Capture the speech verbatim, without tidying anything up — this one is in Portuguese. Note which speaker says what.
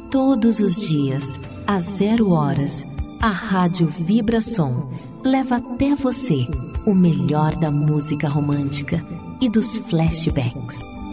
Speaker 1: Todos os dias, às zero horas, a Rádio Vibração leva até você o melhor da música romântica e dos flashbacks.